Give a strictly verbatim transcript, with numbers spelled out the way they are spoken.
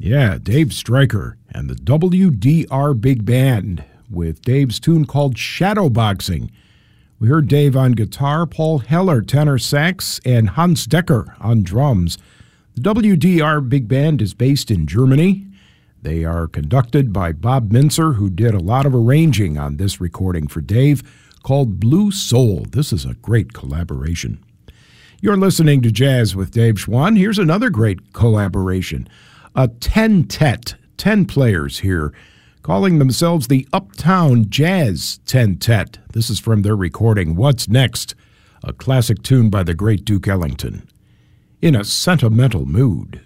Yeah, Dave Stryker and the W D R Big Band with Dave's tune called Shadowboxing. We heard Dave on guitar, Paul Heller tenor sax, and Hans Decker on drums. The W D R Big Band is based in Germany. They are conducted by Bob Minzer, who did a lot of arranging on this recording for Dave called Blue Soul. This is a great collaboration. You're listening to Jazz with Dave Schwann. Here's another great collaboration. A ten-tet, ten players here, calling themselves the Uptown Jazz Ten-Tet. This is from their recording, What's Next? A classic tune by the great Duke Ellington. In a Sentimental Mood.